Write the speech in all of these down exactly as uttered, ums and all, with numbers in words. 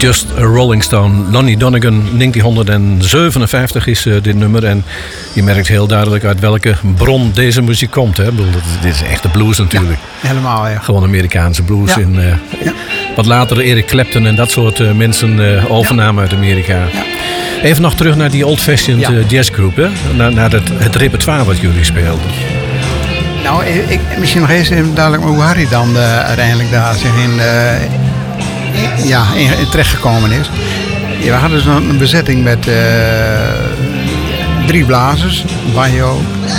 Just a Rolling Stone. Lonnie Donegan, negentienhonderdzevenenvijftig is uh, dit nummer. En je merkt heel duidelijk uit welke bron deze muziek komt. Hè? Ik bedoel, dit is echte blues natuurlijk. Ja, helemaal, ja. Gewoon Amerikaanse blues. Ja. En, uh, Ja. wat later Eric Clapton en dat soort uh, mensen uh, overnamen uit Amerika. Ja. Even nog terug naar die old-fashioned Ja. uh, jazzgroep. Hè? Naar, naar het, het repertoire wat jullie speelden. Nou, ik, misschien nog eens even duidelijk hoe Harry dan uh, uiteindelijk daar zich in, uh, in, ja, in, in terechtgekomen is. Ja, we hadden zo'n een bezetting met uh, drie blazers, banjo,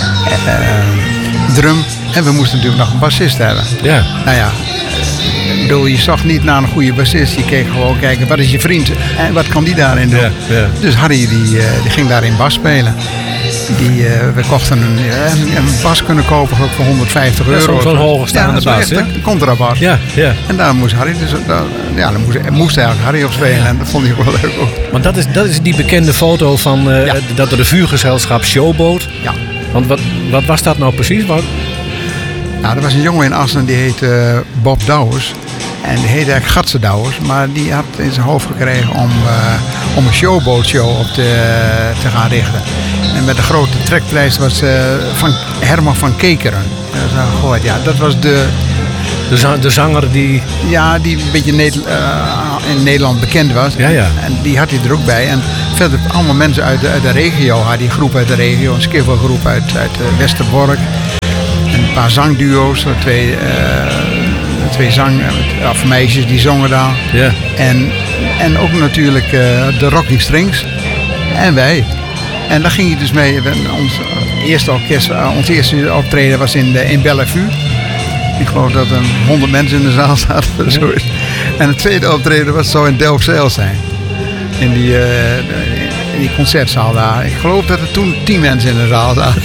uh, drum en we moesten natuurlijk nog een bassist hebben. Ja. Nou ja, ik bedoel, je zag niet naar een goede bassist. Je keek gewoon kijken, wat is je vriend en wat kan die daarin doen? Ja, ja. Dus Harry die, uh, die ging daarin bas spelen. Die, uh, we kochten een, uh, een bas kunnen kopen voor honderdvijftig euro. Zo'n zo hoge staande ja, bas, hè? Een contrabas. Ja, ja. En daar moest Harry, dus, daar, ja, daar moest, moest eigenlijk Harry op spelen. Ja. En dat vond ik ook wel leuk. Ook. Want dat is, dat is die bekende foto van uh, Ja. dat revuegezelschap Showboat. Ja. Want wat, wat was dat nou precies? Wat? Nou, er was een jongen in Assen die heette uh, Bob Douwers. En die heette eigenlijk Gatse Douwers. Maar die had in zijn hoofd gekregen om, uh, om een showboatshow op te, te gaan richten. En met de grote trekpleister was uh, van Herman van Kekeren. Dat, is nou gehoord. Ja, dat was de, De, za- de zanger die... ja, die een beetje Ned- uh, in Nederland bekend was. Ja, ja. En die had hij er ook bij. En verder allemaal mensen uit de, uit de regio. Had die groep uit de regio. Een skiffelgroep uit, uit uh, Westerbork. En een paar zangduo's. Twee, uh, twee zang, uh, of meisjes die zongen daar. Ja. En, en ook natuurlijk uh, de Rocking Strings. En wij. En daar ging hij dus mee. Ons eerste orkest, ons eerste optreden was in, in Bellevue. Ik geloof dat er honderd mensen in de zaal zaten. Ja. Zo is. En het tweede optreden was zo in Delfzijl zijn. In die, uh, in die concertzaal daar. Ik geloof dat er toen tien mensen in de zaal zaten.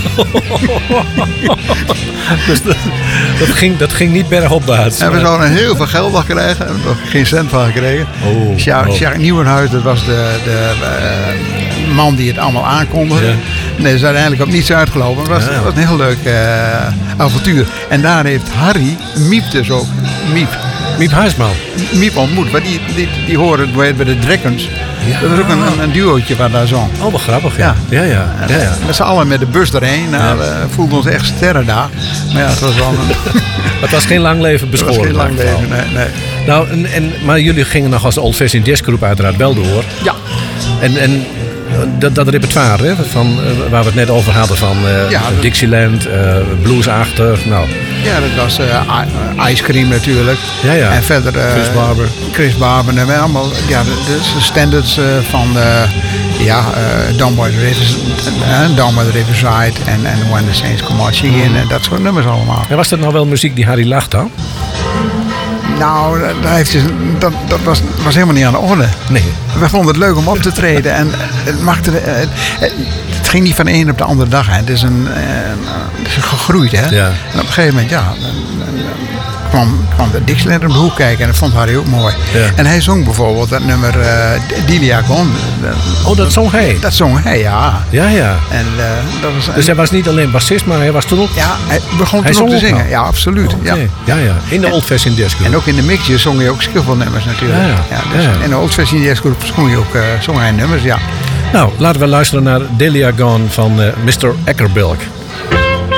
Dus dat, dat, ging, dat ging niet bergopwaarts. En we zouden heel veel geld nog krijgen. Daar hebben we nog geen cent van gekregen. Oh, Sjaak, oh. Sjaak Nieuwenhuis, dat was de, de uh, man die het allemaal aankondigde. Ja. Nee, dat is uiteindelijk op niets uitgelopen. Het was, Ja. was een heel leuk uh, avontuur. En daar heeft Harry Miep dus ook. Miep. Miep Huisman. Miep ontmoet. Maar die, die, die horen bij de Dragons. Ja. Dat was ook een, een, een duootje waar daar zong. Oh, wat grappig. Ja, ja, ja. ja, ja. Met z'n allen met de bus erheen. Nou, Ja. we voelden ons echt sterren daar. Maar ja, het was wel een... Het was geen lang leven Het was beschoren. geen lang in elk geval. leven, nee, nee. Nou, en, en, maar jullie gingen nog als Old Fashioned Jazzgroep uiteraard wel door. Ja. En, en dat, dat repertoire hè, van, uh, waar we het net over hadden van uh, Ja, dat- Dixieland, uh, bluesachtig. Nou, Ja, dat was uh, Ice Cream natuurlijk. ja, ja. En verder... uh, Chris Barber. Chris Barber. En we allemaal ja, de, de standards uh, van... Uh, ja, uh, Down by the Rivers, uh, Down by the Riverside en, en When the Saints Come Marching In. En dat soort nummers allemaal. En was dat nou wel muziek die Harry lacht dan? Nou, dat, heeft dus, dat, dat was, was helemaal niet aan de orde. Nee. We vonden het leuk om op te treden. En het, maakte, het, het ging niet van de een op de andere dag. Hè. Het is een, het is gegroeid. Hè. Ja. En op een gegeven moment, ja, dan, dan, dan kwam, kwam de Dixieland om de hoek kijken. En dat vond Harry ook mooi. Ja. En hij zong bijvoorbeeld dat nummer uh, Delia Gone. Oh, dat zong hij? Dat zong hij, ja. Ja, ja. En, uh, dat was, Dus hij was niet alleen bassist, maar hij was toen ook... ja, hij begon Hij toen ook zong te ook zingen. nog? Ja, absoluut. Oké. Ja. Ja, ja. In de Old Fashioned Jazzgroep. En ook in de mixjes zong hij ook skiffelnummers natuurlijk. Ja, ja. dus Ja, ja. In de Old Fashioned Jazzgroep zong hij ook uh, zong hij nummers, ja. Nou, laten we luisteren naar Delia Gone van uh, mister Eckerbilk.